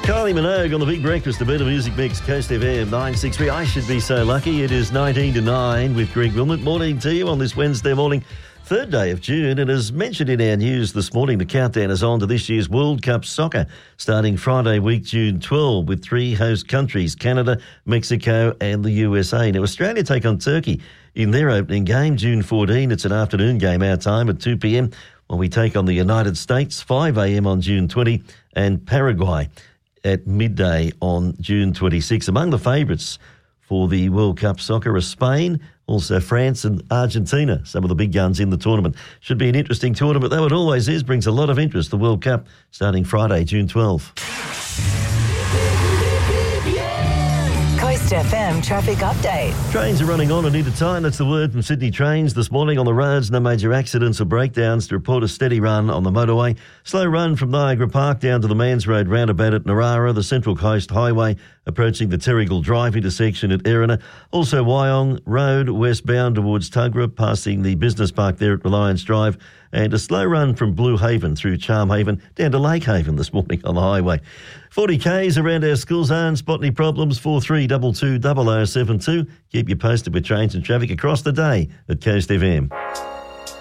Kylie Minogue on the Big Breakfast, a bit of music mix, Coast FM 963. I should be so lucky. It is 19 to 9 with Greg Wilmot. Morning to you on this Wednesday morning, 3rd day of June. And as mentioned in our news this morning, the countdown is on to this year's World Cup Soccer, starting Friday week, June 12, with 3 host countries, Canada, Mexico and the USA. Now, Australia take on Turkey in their opening game, June 14. It's an afternoon game, our time, at 2 p.m, while we take on the United States, 5 a.m. on June 20, and Paraguay at midday on June 26. Among the favourites for the World Cup Soccer are Spain, also France and Argentina, some of the big guns in the tournament. Should be an interesting tournament, though it always is, brings a lot of interest, the World Cup, starting Friday, June 12. Coast FM traffic update. Trains are running on and into time. That's the word from Sydney Trains this morning on the roads. No major accidents or breakdowns to report. A steady run on the motorway. Slow run from Niagara Park down to the Mans Road roundabout at Narara, the Central Coast Highway approaching the Terrigal Drive intersection at Erina. Also Wyong Road westbound towards Tuggerah, passing the business park there at Reliance Drive. And a slow run from Blue Haven through Charm Haven down to Lake Haven this morning on the highway. 40 Ks around our school zone. Spot any problems, 4322 0072. Keep you posted with trains and traffic across the day at Coast FM.